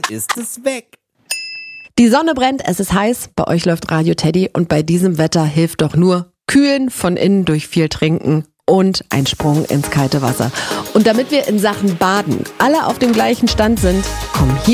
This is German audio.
ist es weg. Die Sonne brennt, es ist heiß, bei euch läuft Radio Teddy und bei diesem Wetter hilft doch nur Kühlen von innen durch viel Trinken und ein Sprung ins kalte Wasser. Und damit wir in Sachen Baden alle auf dem gleichen Stand sind, kommen hier